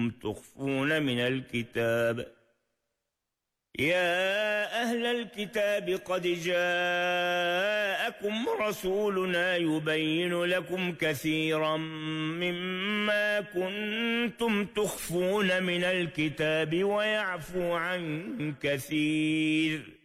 تخفون من الكتاب. يا أهل الكتاب قد جاءكم رسولنا يبين لكم كثيرا مما كنتم تخفون من الكتاب ويعفو عن كثير.